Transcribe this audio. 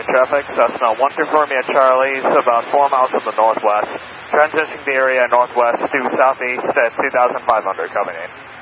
traffic. Cessna 124 Mia Charlie, about 4 miles from the northwest. Transitioning the area northwest to southeast at 2,500, coming in.